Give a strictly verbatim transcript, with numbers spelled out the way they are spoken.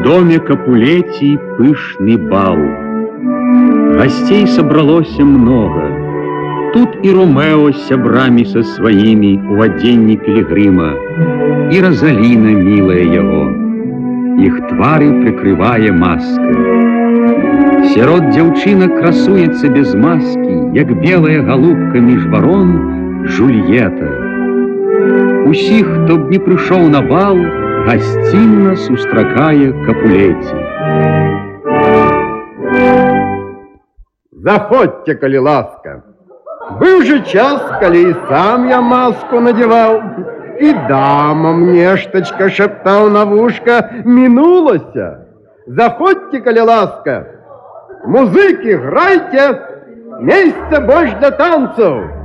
доме Капулетий пышный бал. Гостей собралося много. Тут и Ромео с сябрами со своими у оденні пилигрима, и Розалина, милая его. Их твары прикрывая маска. Сирот девчина красуется без маски, як белая голубка меж ворон Жульета. Усіх, хто б не пришел на бал, гостинно сустракая Капулетий. Заходьте, коли ласка. Был же час, коли и сам я маску надевал, и дама мнешточка шептал на вушко, минулося. Заходьте, коли ласка. Музыки, грайте, места больше для танцев.